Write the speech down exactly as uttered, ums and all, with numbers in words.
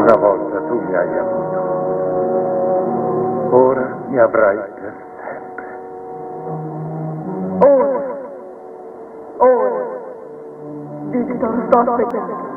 Una volta tu mi hai avuto. Ora mi avrai per sempre. Ora. Ora. Victor, sto aspettando.